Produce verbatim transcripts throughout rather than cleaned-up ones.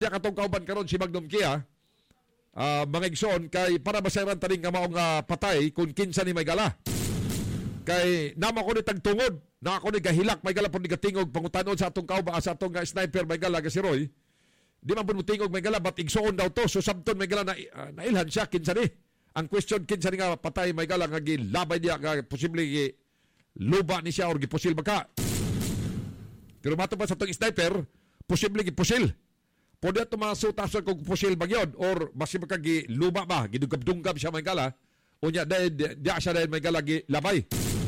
siya katong kauban karon si Magnum Kia. Uh, mga igsoon kay para masaran taning nga maong uh, patay kung kinsa ni may gala. Kay nama ko ni tagtungod, na ako ni gahilak may gala pud ni gatingog pangutanon sa atong kauba sa atong uh, sniper may gala ga si Roy. Di man pud mutingog may gala but igsoon daw to so sabton may gala na uh, nailhan siya kinsa ni. Ang question kinsa ni nga patay may gala nga gilabay diya nga posible gi luba ni siya or gipusil ba ka. Pero mato pa sa atong sniper, posible gipusil. Pwede ito masutasan kung pusil ba yun or basi magkagi luba ba, gidugab-dungab siya may gala o niya dahil di siya dahil may gala labay.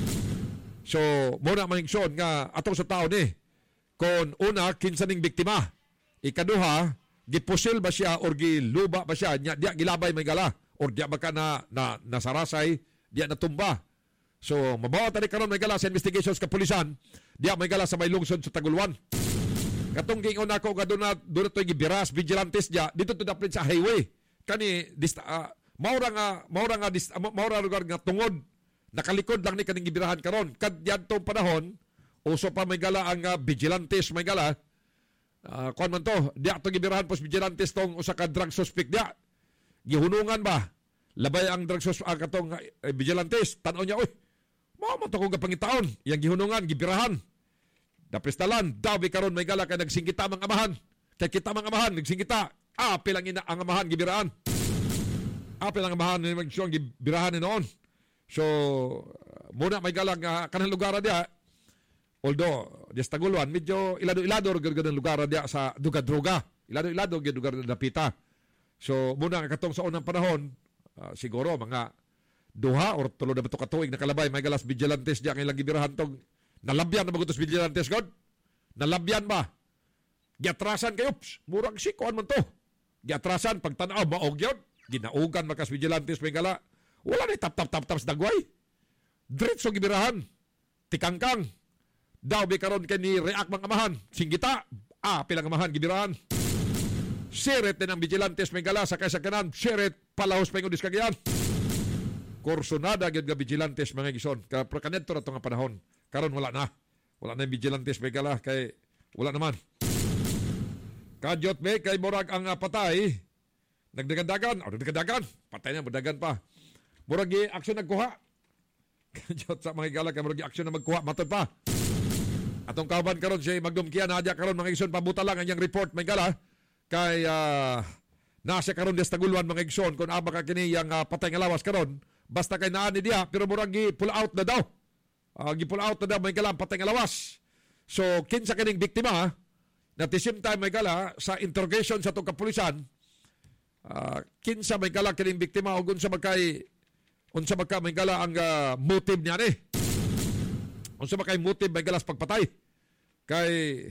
So, muna mahingson nga atong sa tao ni kung una, kinsa ning biktima ikaduha, gipusil ba siya or giluba ba siya niya diya gilabay may gala or diya baka na, na nasarasay diya natumba. So, mabawa tani karon may gala sa investigations kapulisan diya may gala sa may lungsod sa Taguluan. Katong gingon ako nga doon na doon ito gibiras vigilantes dia dito to dapat sa highway kani dista uh, maura nga maura nga dista, maura lugar nga tungod nakalikod lang ni kaning gibirahan karon kad yadtong panahon uso pa may gala ang uh, vigilantes may gala uh, kuan man to dia to gibirahan pos vigilantes tong usa ka drug suspect dia gihunungan ba labay ang drug suspect uh, katong uh, vigilantes tan-aw niya oy mao man to kung gapangitaon yang gihunungan gibirahan dapistalan, dawi karon may gala kay nagsingkita mga amahan. Kay kita mga amahan, nagsingkita. Apil ang ina ang amahan, gibiraan. Apil ang amahan, nagsiyong gibirahan ni noon. So, muna may gala nga kanang lugar dia. Although, di sa Taguluan, medyo ilado-ilado gagawin ang lugar dia sa duga-druga. Ilado-ilado gagawin lugar na napita. So, muna katong sa unang panahon, uh, siguro mga duha or tulo na bato katuig na kalabay, may galas vigilantes dia kailang gibirahan tong nalabyan na magutos vigilantes God? Nalabyan ba? Giatrasan kayo, psh, murag sikuan man to. Giatrasan, pagtanaw, maog yun. Ginaugan makas vigilantes may gala. Wala na tap-tap-tap-tap sa dagway. Diretso gibirahan. Tikangkang. Daw may karon kay ni react mga amahan. Singgita. Ah, pilang amahan, gibirahan. Siret din ang vigilantes may gala. Sakay sa kanan, siret, palahos pa yung diskagyan. Korsonada gyud nga vigilantes mga gison. Pero kanedto na ito nga panahon. Karon wala na. Wala na yung vigilantes may gala kay wala naman. Kadyot may kay murag ang uh, patay nagdagan-dagan. O nagdagan-dagan. Patay na, madagan pa. Murag i aksyon nagkuha. Kadyot sa mga gala kay murag i aksyon na magkuha. Matod pa. Atong kauban karon siya Magnum Kia nadya karon mga igsoon pabuta lang ang iyang report may gala kay uh, nasa karon des Taguluan mga igsoon kung aba ka kini yang uh, patay nga lawas karon basta kay naa ni diha pero murag gi pull out na daw. Uh, gi-pull out na daw may gala patay nga lawas. So, kinsa kining biktima na at the same time may gala sa interrogation sa itong kapulisan, uh, kinsa may gala kining biktima o unsa magkay unsa magka may gala ang uh, motive niya ni. Unsa magkay motive may gala sa pagpatay. Kay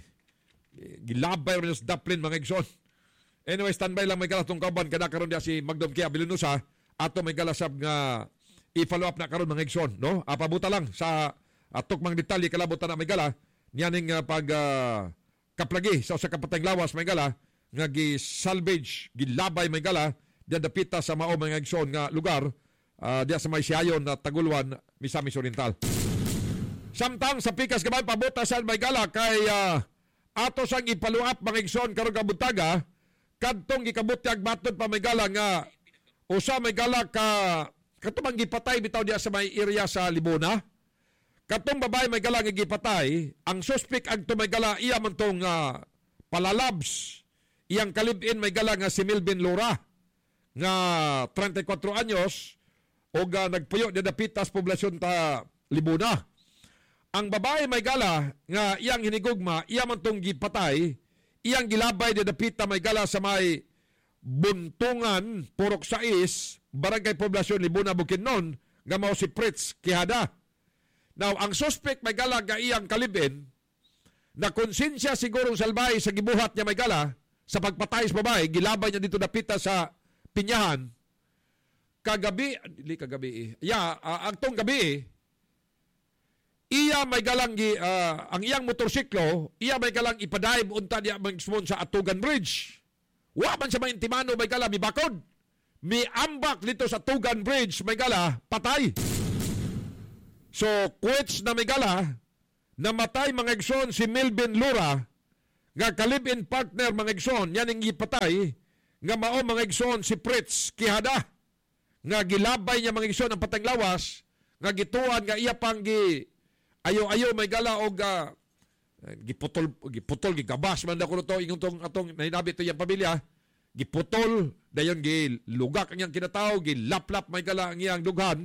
gilabay rin sa Dublin mga igsoon. Anyway, standby lang may gala itong kauban kada karon dia si Magnum Kia Bilinusa ato may gala sab nga i-follow up na karon mga igsoon, no? Apabuta lang sa atok mang detalye kalabutan na may gala niyaning uh, pag uh, kaplagi sa usa ka patayng lawas may gala nga gi-salvage, gilabay may gala diya dapita sa mao mga igsoon nga lugar uh, diya sa may Siayon na Taguluan, Misamis Oriental. Samtang sa pikas gamay pabuta sa may gala kay uh, ato sang i-follow up mga igsoon karon kabuntaga kadtong gikabutyag batod pa may gala nga usa may gala ka katong gipatay bitaw diya sa may area sa Libona. Katong babae may gala nga gipatay, ang suspect agto may gala iya man tong uh, palalabs. Iyang kalibin may gala nga si Melvin Lora nga thirty-four anyos o uh, nagpuyo di dapitas poblasyon ta Libona. Ang babae may gala nga iyang hinigugma, iya man tong gipatay, iyang gilabay di dapita may gala sa may Buntungan, Purok Sais, Barangay Poblasyon, Libuna, Bukidnon, nga mao si Fritz Quijada. Now, ang suspect may gala nga iyang kalibin, na konsensya sigurong salbay sa gibuhat niya may gala, sa pagpatay sa babae, gilabay niya dito dapita sa Pinyahan, kagabi, hindi kagabi, yeah, uh, agtong gabi, iya may galang, uh, ang iyang motorsiklo, iya may galang ipadive unta niya mag-smon sa Atugan Bridge. Wa man siya may intimano may gala, mi bakod. Mi ambak dito sa Tugan Bridge may gala, patay. So, quits na may gala, namatay mga igsoon si Melvin Lura, nga kalib-in partner mga igsoon, yan ang ipatay, nga mao mga igsoon si Fritz Quijada, nga gilabay niya mga igsoon ang patang lawas, nga gituan, nga iya pang gi, ayo-ayo may gala og uh, giputol, giputol, gigabas man ako to, ingong tong atong nahinabi to yung pamilya, giputol, dayon gilugak ang iyang kinataw, gilaplap may gala ang iyang dughan,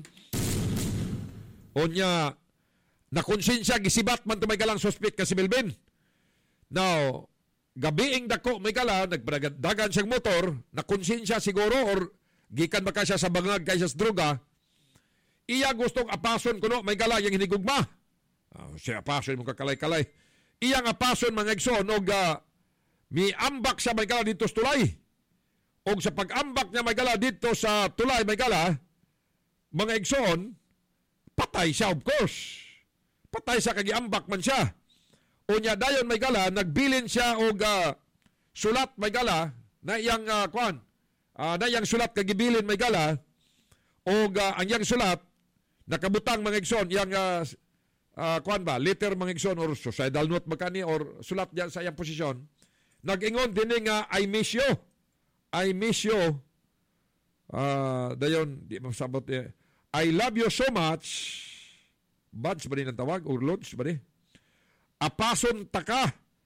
o niya, nakonsensya, gisibat man to may galang suspect ka si Melvin. Now, gabiing dako may gala, nagdagan siyang motor, nakonsensya siguro, or gikan baka siya sa bangag kaysa sa droga, iya gustong apason kuno may gala yung hinigugma. Uh, siya apason mong kakalay-kalay. Iyang apason mga igsoon, og uh, miambak siya may gala dito sa tulay. Og sa pag-ambak niya may gala dito sa tulay may gala, mga igsoon, patay siya of course. Patay siya kagiambak man siya. O niya dayon may gala, nagbilin siya og uh, sulat may gala, na iyang uh, kwan, uh, na iyang sulat kagibilin may gala, og uh, ang iyang sulat, nakabutang mga igsoon, iyang uh, uh, kwan ba, letter mga igsoon, or suicidal note magkani, or sulat diyan sa iyang posisyon, nag-ingon din nga, I miss you. I miss you. Uh, dayon, di masabot eh. I love you so much. Buds ba rin ang tawag? Or lods ba rin? Apason taka.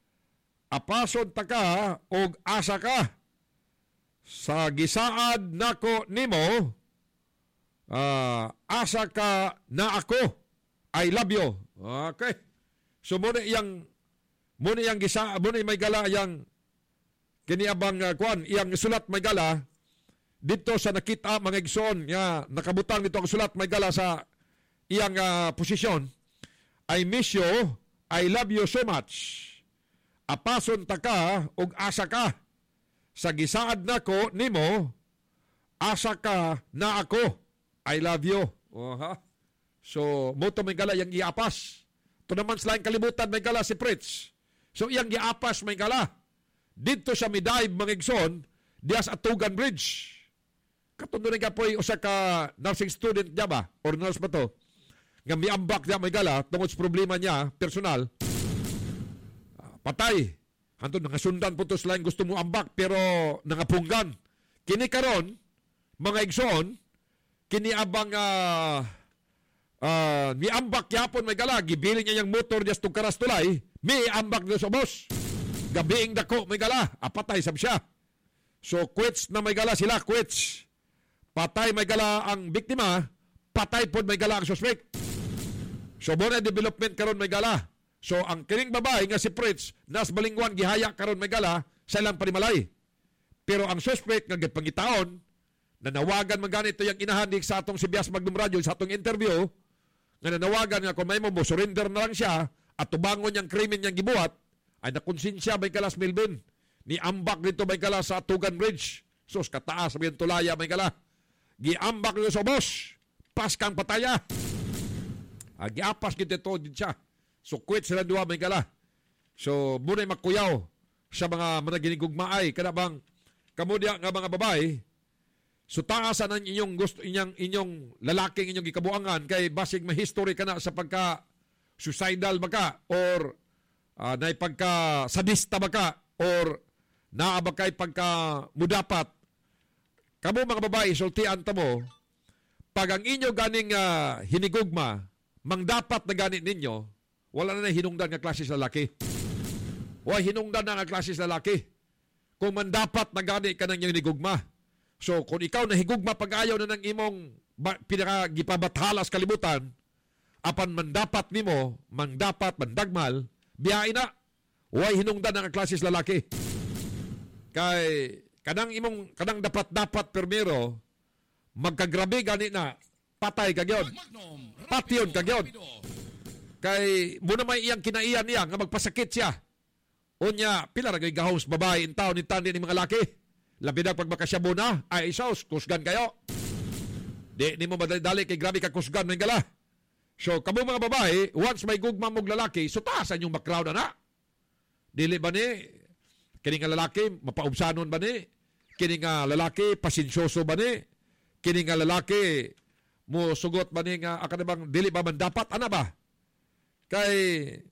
Apason taka og asa ka. Sa gisaad nako nimo, uh, asa ka na ako. I love you. Okay. So muna iyang muna iyang gisa, muna may gala iyang kiniabang uh, kwan, iyang sulat may gala dito sa nakita mga igsoon nga nakabutang dito ang sulat may gala sa iyang uh, posisyon. I miss you, I love you so much. Apason ta ka og asa ka. Sa gisaad nako nimo, asa ka na ako. I love you. Oha. So, moto may gala yang iapas. Ito naman sa laing kalibutan may gala si Fritz. So, iyang iapas may gala. Dito sa Midaib mga igsoon, dias Atugan Bridge. Katundo rin ka po'y usa ka nursing student niya ba? Or nurse ba to? Nga miambak niya may gala, tungod sa problema niya, personal, uh, patay. Hanto, nangasundan po to sa laing gusto mo ambak, pero nangapunggan. Kini karon mga igsoon, kini abang uh, uh, miambak yapon may gala, gibilin niya yung motor niya sa karas tulay, may ambak niya sa boss. Gabiing dako may gala, apatay sab siya. So quits na may gala sila, quits. Patay may gala ang biktima, patay pod may gala ang suspect. So muna development karon may gala. So ang kining babae nga si Fritz, nas balingwan gihaya karon may gala sa ilang panimalay. Pero ang suspect nga gipangitaon, nanawagan man ganito yung inahandik sa atong si Bias Magnum Radio sa atong interview, nga nanawagan nga kung may mo surrender na lang siya at tubangon yung krimen niyang gibuhat, ay nakonsensya may gala sa Melvin. Ni ambak dito may gala sa Atugan Bridge. Sus, kataas may tulaya may gala. Giambak nyo sa boss. Pas kang pataya. Ah, giapas kita to din siya. So, quit sila duwa may gala. So, muna'y makuyaw sa mga managinigugmaay. Kada bang kamudya nga mga babae, so taasan ang inyong gusto, inyong, inyong lalaking inyong gikabuangan kay basig may history ka na sa pagka suicidal baka or uh, na pagka sadista baka or naa ba kay pagka mudapat. Kamo mga babae, sultian ta mo, pag ang inyo ganing uh, hinigugma, mangdapat na ganit ninyo, wala na na hinungdan nga klase sa lalaki. Wala hinungdan na nga klase sa lalaki. Kung mandapat na ganit ka ng hinigugma. So, kung ikaw na higugma pag-ayaw na ng imong pinakagipabathalas kalibutan, apan mandapat nimo, mangdapat, mandagmal, biyain na. Wala hinungdan na nga klase sa lalaki. Kay kanang imong kanang dapat-dapat permero magkagrabe gani na patay kagyon. Patyon kagyon. Kay muna may iyang kinaiyan niya nga magpasakit siya. Unya pila ra gay gahos babae in taon ni tandi ni mga laki. Labi na pag makasyabo na ay isaos kusgan kayo. Di ni mo madali kay grabe ka kusgan may gala. So kamo mga babae once may gugma mog lalaki so taasan yung background na na. Dili ba ni kini nga lalaki, mapaubsanon ba ni? Kini nga lalaki, pasensyoso ba ni? Kini nga lalaki, mo sugot ba ni nga, akadabang dili ba man dapat? Ana ba? Kay,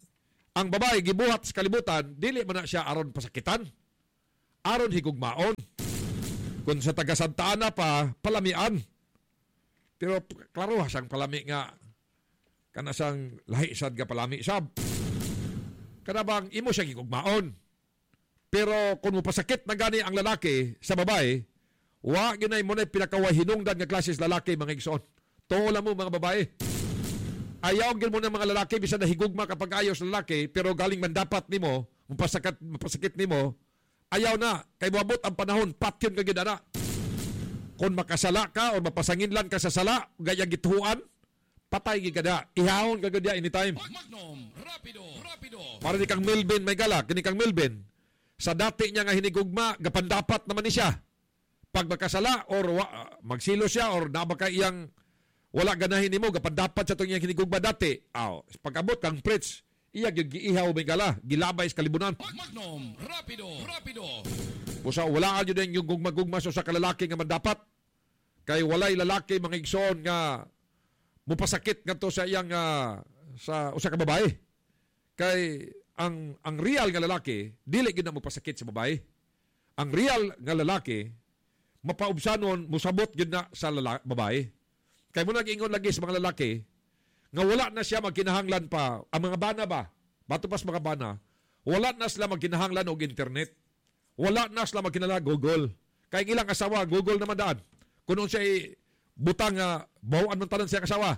ang babae gibuhat sa kalibutan, dili man na siya aron pasakitan, aron higugmaon. Kung sa taga Santa Ana pa, palamian. Pero klaro sang palami nga kana sang lahi sad nga palami sab. Kana bang imo siya gigugmaon. Pero kung mapasakit na gani ang lalaki sa babae, wa ginay mo na pinakawahinungdan nga klase sa lalaki mga igsoon. Tuo lang mo mga babae. Ayaw gid mo ng mga lalaki bisan nahigugma kapag ayaw sa lalaki pero galing man dapat nimo, mapasakit mapasakit nimo, ayaw na kay moabot ang panahon patyon ka gid ana. Kung makasala ka o mapasanginlan ka sa sala, gaya gituhuan, patay gid kada. Ihawon ka gid anytime. Magnum, rapido, rapido. Para ni kang Melvin may gala, kini kang Melvin. Sa dati niya nga hinigugma, gapandapat naman ni siya. Pag makasala or wa, magsilo siya or nabaka iyang wala ganahin nimo gapandapat sa tong iyang hinigugma dati. Aw, pagabot kang Fritz, iya gyud giihaw may gala, gilabay sa kalibunan. Magnum, rapido, rapido. Usa wala gyud yung gugma-gugma so sa kalalaki nga mandapat. Kay walay lalaki mga igsoon nga mupasakit ngadto sa iyang uh, sa usa ka babae. Kay ang ang real nga lalaki dili gyud na mupasakit sa babae. Ang real nga lalaki mapaubsanon musabot gyud na sa lalaki, babae. Kay mo nag-ingon lagi sa mga lalaki nga wala na siya magkinahanglan pa ang mga bana ba? Bato pas mga bana, wala na sila magkinahanglan og internet. Wala na sila magkinahanglan Google. Kay ilang asawa Google naman daan. Kuno siya butang nga uh, bawaan man tanan siya kasawa.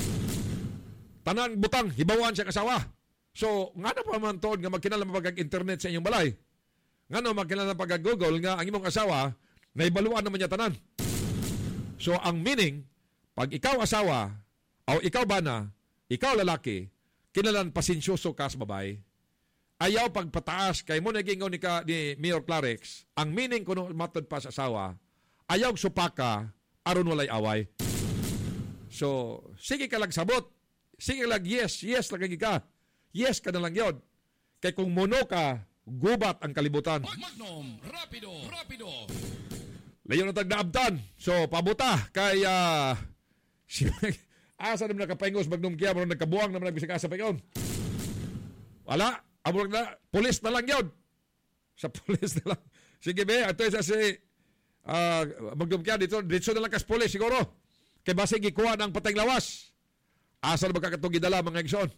Tanan butang hibawaan siya kasawa. So, nga na pa man toon nga magkinahanglan pag internet sa inyong balay. Nga no magkinahanglan pag Google nga ang imong asawa naibaluan naman niya tanan. So, ang meaning pag ikaw asawa, o ikaw bana, ikaw lalaki, kinalan pasensyoso ka sa babae. Ayaw pagpataas, kay mo nagingaw ni, ka, ni Mayor Clarex, ang meaning kuno matod pa sa asawa, ayaw supaka, aron walay away. So, sige ka lang sabot. Sige lang, yes, yes lang ka. Yes ka na lang yun. Kay kung mono ka, gubat ang kalibutan. Magnum, rapido, rapido. Layon na tagdaabtan. So, pabuta, kay... Uh, asa naman nakapahingos Magnum Kia mo nagkabuang naman nagbisag-asa pa yun. Wala. Amurag na. Pulis na lang yun. Sa pulis na lang. Sige be. Ito isa si uh, Magnum Kia dito. Dito na lang kas pulis siguro. Kaya basi gikuha ng patay lawas. Asa na magkakatong gidala mga igsoon.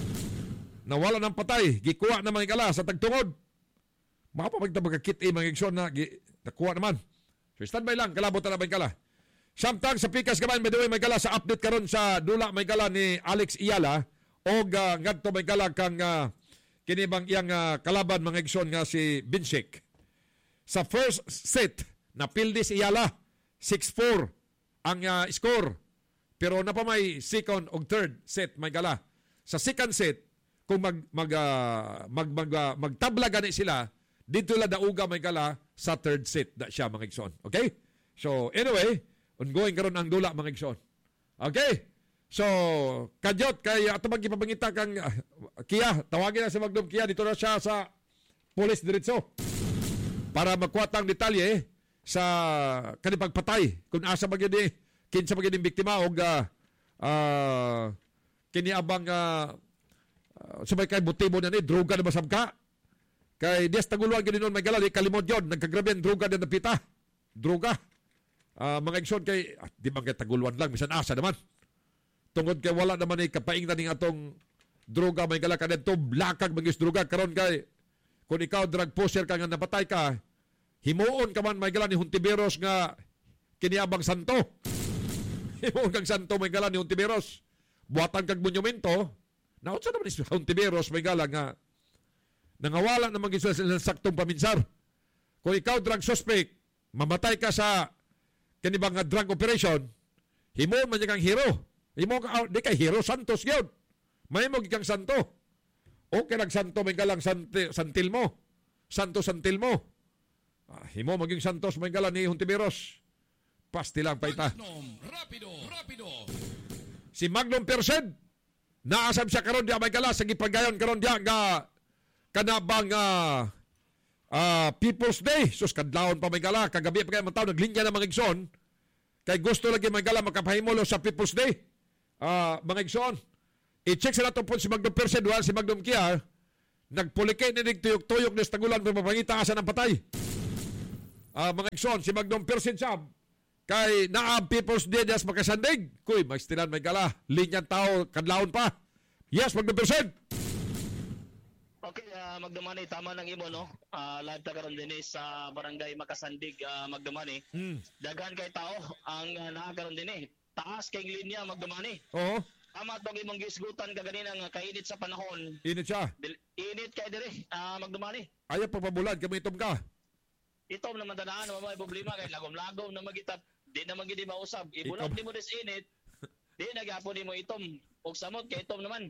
Nawala ng patay. Gikuha na mga igala sa tagtungod. Makapapagta magkakit eh mga igsoon na nakuha naman. So standby lang. Kalabot na naman kala. Samtang sa Pikas Kaman, may may gala sa update karon sa dula may gala ni Alex Iyala o uh, ngadto may gala kang uh, kinibang iyang uh, kalaban mga igsoon nga si Binsik. Sa first set, napildi si Iyala, six four ang uh, score. Pero napamay second o third set may gala. Sa second set, kung mag, mag, uh, mag, mag, uh, magtabla gani sila, dito la dauga may gala sa third set da siya mga igsoon. Okay? So anyway, ongoing karon ang dula mga igsoon. Okay? So, kadyot kay ato magipabangita kang uh, Kia, tawagin na si Magnum Kia dito na siya sa police diretso para magkuhatang detalye sa kanipagpatay kung asa magyud kinsa magyud biktima og uh, uh, kini abang uh, uh, sabay kay motibo na ni droga na basab ka. Kay des taguluan gid nun may galali kalimod yon nagkagrabe ang droga na napita. Droga. Uh, mga igsoon kay, ah, di man kay taguluan lang, misan asa naman. Tungod kay wala naman ay kapaing na ning atong droga, may gala ka dito, lakag magis droga, karon kay, kung ikaw drug pusher ka nga napatay ka, himuon ka man may gala ni Hontiveros nga kiniabang santo. Himuon kang santo may gala ni Hontiveros. Buhatan kag monumento, naunsa naman ni Hontiveros may gala nga, nangawala naman gisa sa saktong paminsar. Kung ikaw drug suspect, mamatay ka sa kani ba nga drug operation, himo man kang hero. Himo ka, di kay hero, santos yun. May mo kang santo. O kaya nagsanto, may galang santi, santil mo. Santo santil mo. Ah, himo maging santos, may galang ni Hontiveros. Pasti lang paita. Magnum, rapido, rapido. Si Magnum Persed, naasab siya karon diya may galang, sa gipagayon karon diya nga kanabang uh, uh, People's Day. Sus, kadlawon pa may gala. Kagabi pa kayo mga tao, naglinya na mga igsoon. Kay gusto lagi may gala makapahimulo sa People's Day. Uh, mga igsoon. I-check sa nato po si Magnum Persed, si Magnum Kia. nagpulike ni tuyok-tuyok ni tagulan kung mapangita asa ng patay. Uh, mga igsoon, si Magdong Persin Sab, kay naab People's Day das makasandig. Kuy, magstilan may gala. Linyang tao, kadlaon pa. Yes, Magdong Persin. Okay, uh, Magdamani, tama ng imo, no? Uh, live ta karon din sa barangay Makasandig, uh, Magdamani. Mm. Daghan kay tao ang uh, nakakaroon din eh. Taas kay linya, Magdamani. Oo. Tama itong imong gisgutan kaganina nga kainit sa panahon. Init siya. Dil- init kay dire, uh, Magdamani. Ayaw pagpabulad, kami itom ka. Itom naman tanaan, naman may problema kay lagom-lagom na magitap. Di na magidi mausab. Ibulag Itom. di mo des init. Di nagyapo di mo itom. Og samot kay itom naman.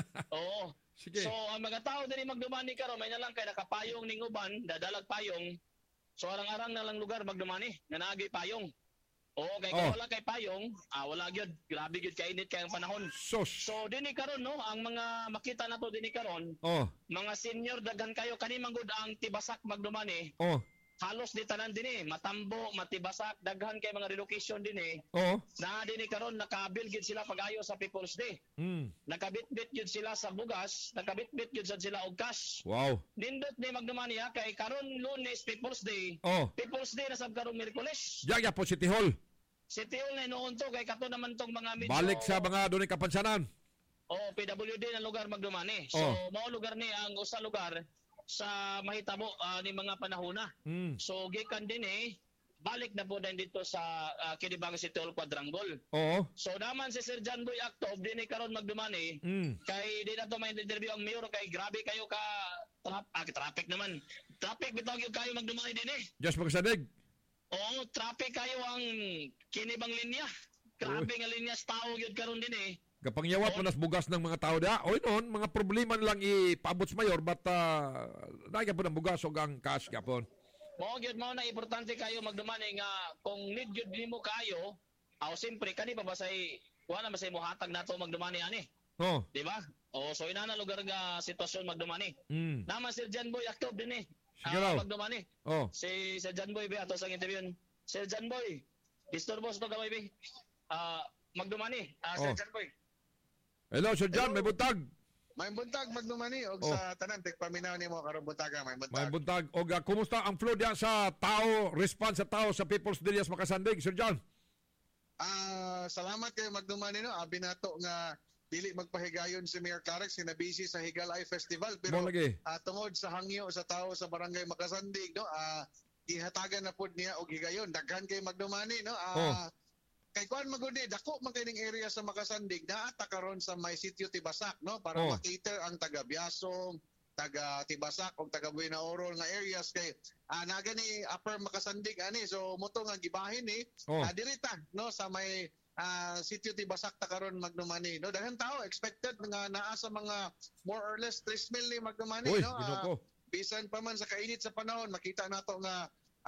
Oo. Sige. So ang mga tao diri magdumani karon may nalang kay nakapayong ning uban, dadalag payong. So arang-arang na lang lugar magdumani nga naagi payong. Oo, kay Oh. kung wala kay payong, ah wala gyud, grabe gyud kay init kay ang panahon. Sos. So dinhi karon no, ang mga makita nato dinhi karon, Oh. mga senior daghan kayo kani manggod ang tibasak magdumani. Oh. Halos di tanan dinhi, matambo, matibasak, daghan kay mga relocation dinhi. Oh. Na dinhi karon nakabil gyud sila pag-ayo sa People's Day. Mm. Nakabitbit gyud sila sa bugas, nakabitbit gyud sad sila og cash. Wow. Nindot ni magdumani ha kay karon Lunes People's Day. Oh. People's Day na sab karon Miyerkules. Yaya po City Hall. City Hall na noon to kay kato naman tong mga medyo Balik sa mga doon kapansanan. oh, P W D na lugar magdumani. So Oh. mao lugar ni ang usa lugar sa mahitabo ah, ni mga panahona. Mm. So gikan din eh balik na po din dito sa uh, Kinibang City Hall Quadrangle. Oo. So naman si Sir John Boy Actob din eh karon magdumani. Mm. Kay di na to may interview ang mayor kay grabe kayo ka trap ah, traffic naman. Traffic bitaw gyud kayo magdumani din eh. Just magsadig. Oo, traffic kayo ang kinibang linya. Grabe nga linya sa tao gyud karon din eh. Kapangyawat mo nas bugas ng mga tao da. Oy noon, mga problema lang ipaabot sa mayor but uh, nagay po ng bugas o ang cash gapon. Mao gyud mao na importante kayo magdumani nga kung need gyud nimo kayo, aw siyempre kani pa ba say wala ba say mohatag nato magdumani ani, Oh. di ba? O so ina na lugar nga sitwasyon magdumani. Mm. Naman si John Boy Actob din eh. Sige Ah, raw. magdumani. Oh. Si Sir John Boy be ato sa interview. Sir John Boy, disturbos to gamay be. Ah, magdumani. Ah, Sir Oh. John Boy. Hello, Sir John, may buntag. May buntag magdumani og Oh. sa tanan tigpaminaw nimo karon buntaga may buntag. May buntag. O uh, kumusta ang flow diyan sa tao, response sa tao sa People's Day sa Makasandig, Sir John? Ah, salamat kay magdumani no. Abi nato nga dili magpahigayon si Mayor Clark sinabisi sa Higalay Festival Mo pero lagi. ah, tungod sa hangyo sa tao sa barangay Makasandig no, ah gihatagan na pud niya og higayon daghan kay magdumani no. Ah, kay kuan magudi dako man kining area sa Makasandig naata karon sa may sitio Tibasak no para Oh. makiter ang taga Biasong, taga Tibasak ug taga Buenaoro nga areas kay ah naga ni Upper Makasandig ani so moto nga gibahin ni Oh. ah, dirita no sa may ah, sitio Tibasak ta karon magdumani no daghan tao expected nga naa sa mga more or less three mil ni magdumani Uy, no. Ah, ginoko. bisan pa man sa kainit sa panahon makita nato nga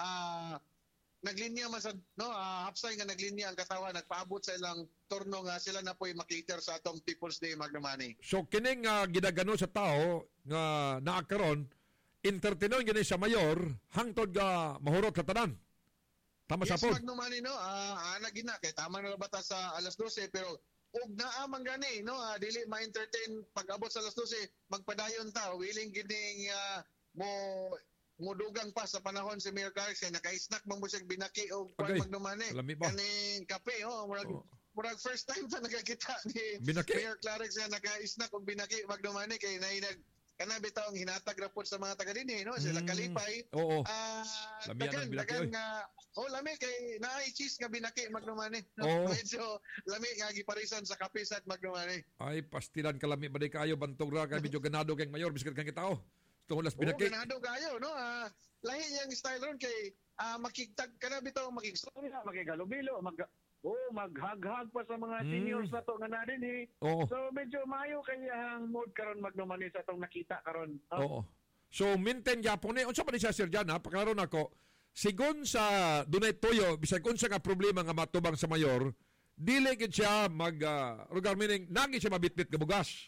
ah naglinya man sa no uh, hapsay nga naglinya ang katawan nagpaabot sa ilang turno nga sila na po'y makiter sa atong People's Day magdumani. So kining uh, gidagano sa tao nga naa karon entertainon gini sa mayor hangtod ga mahurot sa tanan. Tama sa Yes, pod. magdumani no ah ana gina kay tama na bata sa alas dose pero ug naa man gani no ah, dili ma-entertain pag abot sa alas dose magpadayon ta willing gini uh, mo mudugang pa sa panahon si Mayor Clark kay naka-snack man mo siya binaki og Okay. okay. magdumani. Lami ba? Kaning kape oh murag Oh. murag first time ta nakakita ni Binaki? Mayor Clark siya naka-snack og binaki magdumani kay nainag kana bitaw ang hinatag ra pud sa mga taga dinhi no sila Mm. kalipay. Oo. Ah, Lami dagan ang binaki, dagan oy. nga oh lami kay naay cheese nga binaki magdumani. Oo. Medyo lami nga giparisan sa kape sa magdumani. Ay pastilan kalami baday kayo bantog ra kay medyo ganado kay mayor biskat kang kitao. Tungod las Oo, binaki. ganado kayo no. Ah, lahi yang style ron kay ah, makigtag kana bitaw makigstory na makigalubilo, mag oh, maghaghag pa sa mga Mm. seniors na to nga na din eh. Oo. So medyo mayo kay ang mood karon magdumani sa tong nakita karon. Ah, Oo. So maintain gyapon ni unsa man ni siya Sir Jan ha paklaro nako. Sigon sa dunay tuyo bisag unsa nga problema nga matubang sa mayor, dili gid siya mag uh, regard meaning nagi siya mabitbit nga bugas.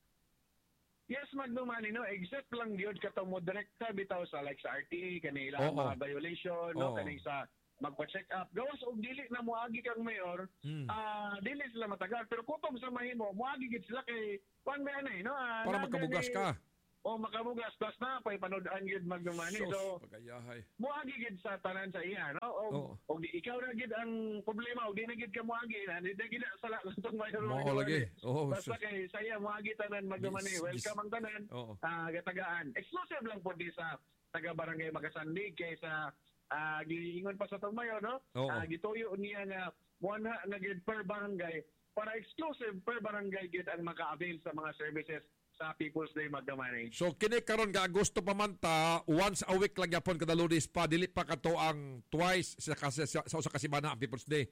Yes, magdumani no, except lang gyud katong mo direkta bitaw sa like sa R T A kanila Oo. mga violation Oo. no kaning sa magpa-check up. Gawas og dili na moagi kang mayor, Mm. ah dili sila matagal pero kutom sa mahimo, moagi gid sila kay kuan may anay no. ah, Para naga makabugas ni- ka. o makamugas plus na pay panood-an gyud magdumani. Sos, So pagayahay. moagi gid sa tanan sa iya, no? O, Oo. o di ikaw na gid ang problema, o di na gid ka moagi na, di na gid na sala katong mayor. Mao lagi. Oo. Basta kay saya moagi tanan magdumani. Yes, yes. Welcome ang tanan. Oo. Ah, gatagaan. Exclusive lang po di sa taga Barangay Magasandig kay sa ah, giingon pa sa tong mayor, no? Oo. Ah, gituyo niya nga one na gid per barangay para exclusive per barangay gid ang maka-avail sa mga services sa People's Day magdamani. So kini karon nga Agosto pa man ta, once a week lang yapon kada Lunes pa, dili pa kato ang twice sa sa, sa, sa usa ka semana ang People's Day.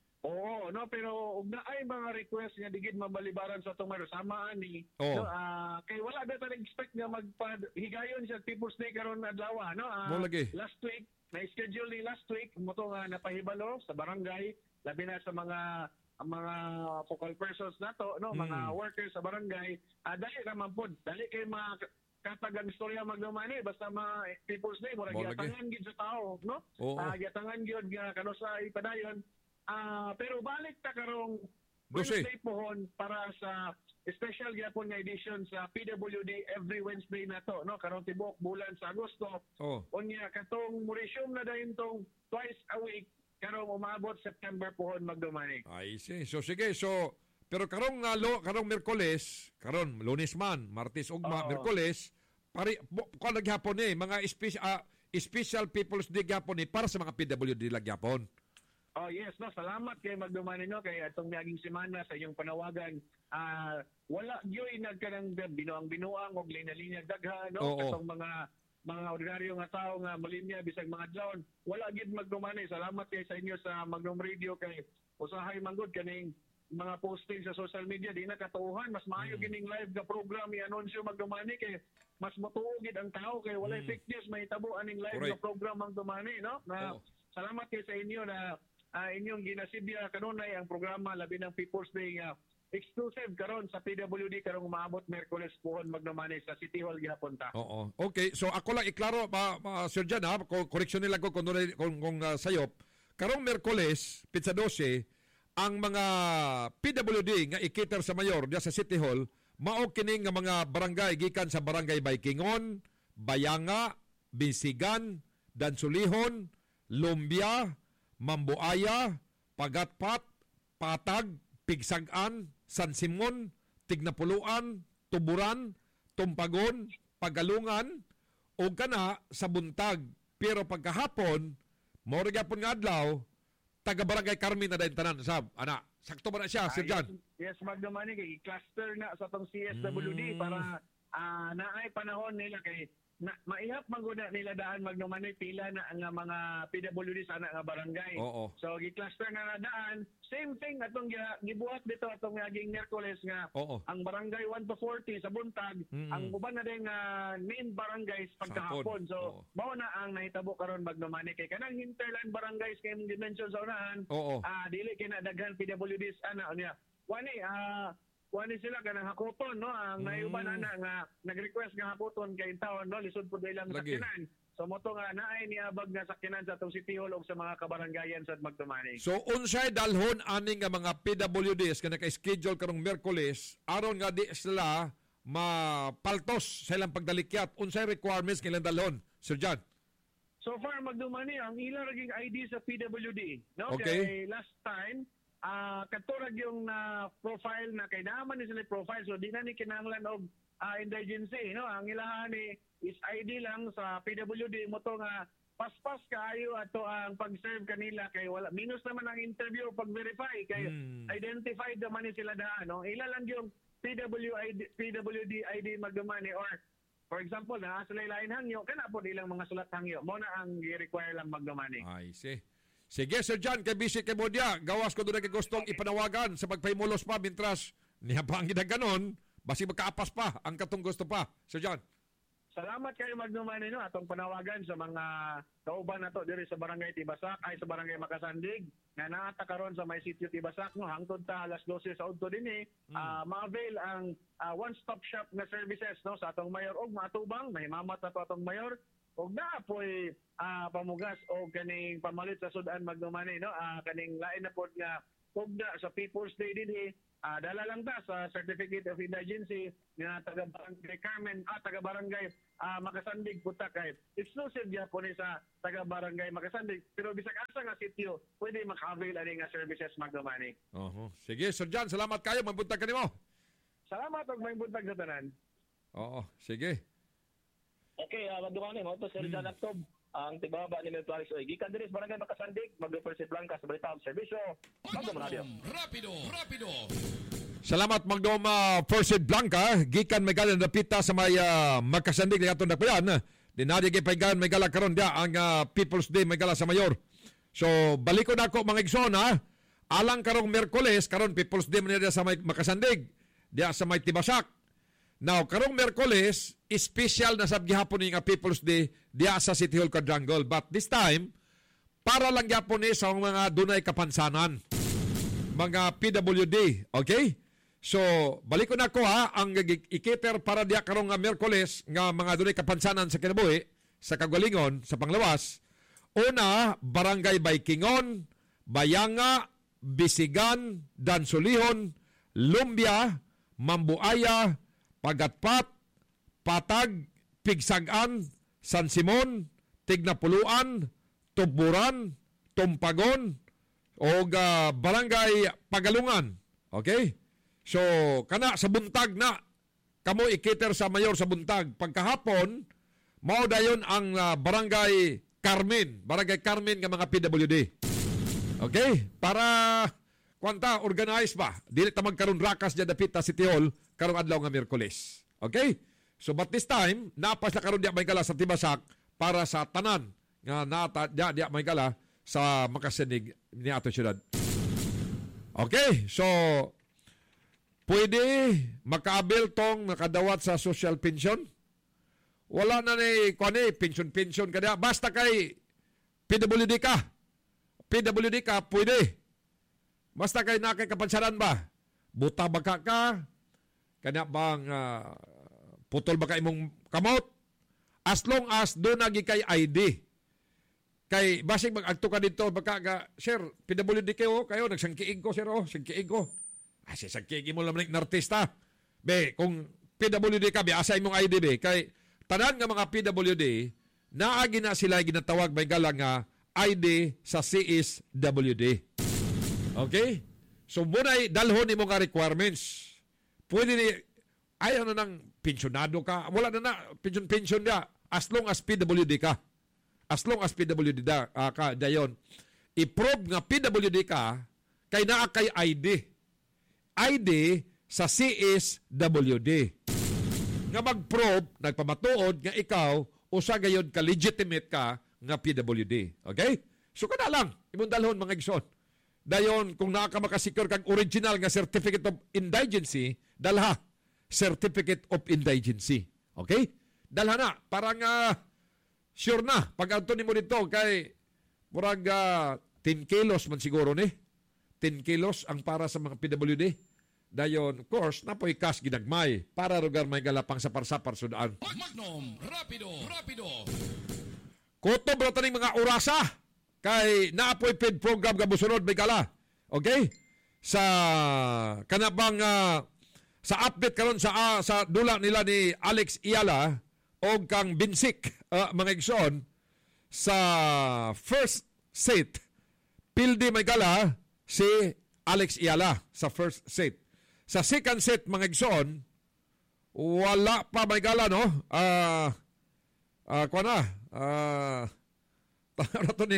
Oo, no, pero ug na ay mga request nga digid mabalibaran sa tong mayor sama ani. Oo. No, ah, kay wala ba ta expect nga magpahigayon sa People's Day karon adlaw, no? Ah, Mo lagi. last week, na-schedule ni last week mo to nga napahibalo sa barangay, labi na sa mga ang mga focal persons nato, no, Mm. mga workers sa barangay. Ah, dali naman po, dali kay mga katagang istorya magdumani basta mga People's Day mo Mo lagi. giatangan gid sa tao, no? Oo. Ah, giatangan gyud nga kano sa ipadayon. Ah, pero balik ta karong Dose. Wednesday pohon para sa special gyapon nga edition sa P W D every Wednesday na to, no, karong tibuok bulan sa Agosto. Oh. Unya katong muresyum na dayon tong twice a week karong umabot September pohon magdumani. I see. So sige, so pero karong nga lo, karong Miyerkules, karon Lunes man, Martes ugma, Oo. Miyerkules, pari ko naghapon ni mga special ah, special People's Day gyapon ni para sa mga P W D lagyapon. Oh yes, no, salamat kay magdumani no kay atong miaging semana sa iyong panawagan. Ah, wala gyoy nagkanang binuang binuang og linya-linya daghan no Oo. katong mga mga ordinaryo nga tao nga malinya bisag mga adlawon. Wala gid magdumani. Salamat kay sa inyo sa Magnum Radio kay usahay manggod kaning mga posting sa social media di na katuuhan mas maayo Mm. gining live nga program i-anunsyo magdumani kay mas matuo gid ang tao kay wala Mm. fake news mahitabo aning live Correct. nga program magdumani no na Oo. salamat kay sa inyo na ah, inyong ginasidya kanunay ang programa labi ng People's Day nga exclusive karon sa P W D karong maabot Miyerkules pohon magdumani sa City Hall gihapon ta. Oo. Okay, so ako lang iklaro pa, pa Sir Jan ha, ko correction nila ko kung kung, kung uh, sayop. Karong Miyerkules, pizza dose, ang mga P W D nga ikiter sa mayor diya sa City Hall, mao kini nga mga barangay gikan sa barangay Baykingon, Bayanga, Bisigan, Dansulihon, Lumbia, Mambuaya, Pagatpat, Patag, Pigsagan, San Simon, Tignapuluan, Tuburan, Tumpagon, Pagalungan, o kana sa buntag. Pero pagkahapon, mao ra gyapon nga adlaw, taga Barangay Carmen na dayon tanan sab. Ana, sakto ba na siya, Sir Ah, Jan? yes, yes magdumani kay cluster na sa tong C S W D Mm. para ah, naay panahon nila kay na, maihap maguna nila daan magdumani pila na ang mga P W D sana nga barangay. Oo. So gi-cluster na na daan, same thing atong gi- gibuhat dito atong aging Miyerkules nga Oo. ang barangay one to forty sa buntag, Mm. ang uban na din nga main barangays Sa pagkahapon. hapon. So Oo. mao na ang nahitabo karon magdumani kay kanang hinterland barangays kay dimension sa unahan. Oo. Ah, dili kina daghan P W Ds ana unya. Wani ah wani sila kanang hakuton no ang Mm. nayuban ana nga nag-request nga hakuton kay taon no lisod pud ilang Lagi. sakyanan. So moto nga naay niabag nga sakyanan sa atong City Hall ug sa mga kabarangayan sa magtumani. So unsay dalhon ani nga mga P W Ds nga naka-schedule karong Miyerkules aron nga di sila mapaltos sa ilang pagdalikyat. Unsay requirements nga ilang dalhon, Sir Jan? So far magdumani ang ilang raging I D sa P W D no Okay. kay last time ah katurag yung na profile na kay naman ni sila profile so di na ni kinahanglan og ah, indigency no ang ilahan ni is I D lang sa P W D mo to nga paspas kaayo ato ang pag-serve kanila kay wala minus naman ang interview pag verify kay Hmm. identified naman ni sila daan no ila lang yung P W I D P W D I D magdumani or for example na sa lain hangyo kana po ilang mga sulat hangyo mo na ang i-require lang magdumani. Ay, see. Sige, Sir Jan, kay busy kay Bodya. Gawas ko doon na kay gustong ipanawagan sa pagpahimulos pa, mintras niya pa ang ginaganon, basi magkaapas pa, ang katong gusto pa. Sir Jan. Salamat kayo magdumani no atong panawagan sa mga kauban nato diri sa barangay Tibasak ay sa barangay Makasandig nga naata karon sa may sitio Tibasak no hangtod ta alas dose sa udto dinhi Mm. ah, ma-avail ang ah, one-stop shop na services no sa atong mayor og matubang may mamat na to atong mayor og naapoy ah, pamugas o kaning pamalit sa sudan magdumani no ah, kaning lain na pod nga pugna sa People's Day dinhi Ah, dala lang ta sa Certificate of Indigency nga taga Barangay Carmen at taga Barangay ah, Makasandig puta kay exclusive gyapon ni sa taga Barangay Makasandig pero bisag asa nga sitio pwede maka-avail ani nga services magdumani. Oho. Sige, Sir John, salamat kayo. Mabuntag ka nimo. Salamat og may buntag sa tanan. Oo, sige. Okay, uh, magdumani mo to Sir John Actob. Ang tibaba ni Meltuaris Oy. Gikan diri sa Barangay Makasandig, mag-refer si Blanca sa balita og serbisyo. Magdumani radio. Rapido, rapido. Salamat Magdom uh, First Blanca. Gikan may galang napita sa may uh, Makasandig na itong nakpayan. Dinadi kay paigan may gala karon dia ang uh, People's Day may gala sa Mayor. So, balik ko na ako mga igsoon ha. Alang karong Merkoles, karon People's Day man dia sa may Makasandig. Dia sa may Tibasak. Now, karong Merkoles, special na sab gihapon ni nga People's Day dia sa City Hall Quadrangle. But this time, para lang gihapon ni sa mga dunay kapansanan. Mga P W D. Okay? So, balik ko na ko ha, ang ikiter para diya karong nga Merkoles nga mga dunay kapansanan sa kinabuhi, sa Kagalingon, sa Panglawas. Una, Barangay Baikingon, Bayanga, Bisigan, Dansulihon, Lumbia, Mambuaya, Pagatpat, Patag, Pigsagan, San Simon, Tignapuluan, Tuburan, Tumpagon, o uh, Barangay Pagalungan. Okay? So, kana sa buntag na, kamo ikiter sa mayor sa buntag. Pagkahapon, mao dayon ang uh, Barangay Carmen. Barangay Carmen nga mga P W D. Okay? Para, kwanta, organize ba? Dili ta magkaroon rakas dyan dapit ta City Hall karong adlaw nga Miyerkules. Okay? So, but this time, napas na karon diya may gala sa Tibasak para sa tanan nga nata diya, diya may gala sa Makasandig ni ato syudad. Okay? So, pwede makaabil tong nakadawat sa social pension. Wala na ni kuani pension-pension kada basta kay P W D ka. P W D ka pwede. Basta kay nakay kapansanan ba? Buta ba ka ka? Kana bang uh, putol ba ka imong kamot? As long as do nagi kay I D. Kay basig mag-agto ka dito baka ka, sir, P W D kayo, kayo nagsangkiig ko sir, oh, sangkiig ko. Ah, si sangkiig mo lang ng artista. Be, kung P W D ka, be, asay mong I D, be. Kay tanan nga mga P W D, naagi na sila ginatawag may galang nga I D sa C S W D. Okay? So, muna'y dalhon ni mga requirements. Pwede ni, ayaw na ng pensionado ka. Wala na na, pension-pension na. As long as P W D ka. As long as P W D da, uh, ka, dayon. I-prove nga P W D ka, kay naa kay I D. I D sa C S W D. Nga mag-prove, nagpamatuod nga ikaw, usa gayod ka, legitimate ka nga P W D. Okay? So kada lang, imong dalhon mga igsoon. Dayon, kung naa ka makasecure kang original nga Certificate of Indigency, dalha, Certificate of Indigency. Okay? Dalha na, parang uh, sure na, pag-anto ni mo dito, kay murag uh, ten kilos man siguro ni. ten kilos ang para sa mga P W D. Dayon, of course, napoy kas ginagmay para rugar may galapang sa parsapar sudaan. Magnum, rapido, rapido. Kutob ra taning mga orasa kay naapoy paid program nga busunod may gala. Okay? Sa kanabang uh, sa update karon sa uh, sa dula nila ni Alex Iala o kang Binsik uh, mga igsoon sa first set pildi may gala si Alex Iala sa first set. Sa second set, mga igsoon, wala pa may gala, no? Ah, uh, uh, kuha na, ah, uh, tara to ni,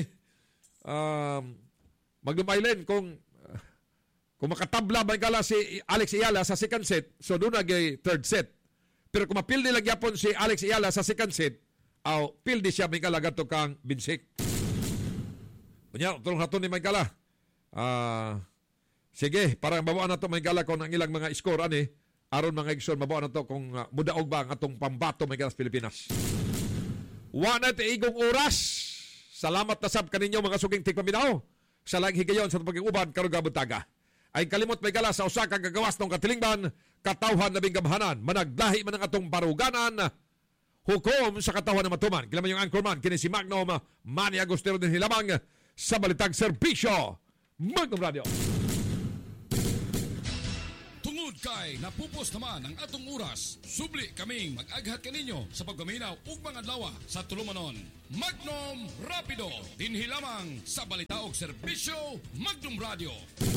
um, maglumaylen kung, uh, kung makatabla may gala si Alex Iala sa second set, so doon nagay third set. Pero kung mapildi lang yapon si Alex Iala sa second set, aw, oh, pildi siya may gala gato kang Binsik. Kunya, tulong nato ni may gala. Ah, uh, sige, parang mabuan na to may gala kung ang ilang mga score ani aron mga igsoon mabuan na to kung uh, mudaog ba ang atong pambato may galas Pilipinas. Wa na igong oras. Salamat na sab kaninyo mga suging tigpaminaw. Sa lang higayon sa pag-uban karon gabuntaga. Ay kalimot may gala sa usa ka gagawas ng katilingban, katawhan na binggamhanan, managlahi man ang atong baruganan. Hukom sa katawhan na matuman. Kila man yung anchorman kini si Magnum Manny Agustero din hilamang sa Balitag Serbisyo. Magnum Radio. Kay napupos naman ang atong oras. Subli kaming mag-aghat kaninyo sa pagpaminaw ug mga adlaw sa tulumanon. Magnum Rapido, dinhi lamang sa balita ug serbisyo Magnum Radio.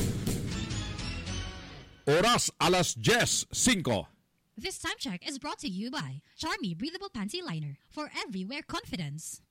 Oras alas diyes singko. This time check is brought to you by Charmy Breathable Panty Liner for everywhere confidence.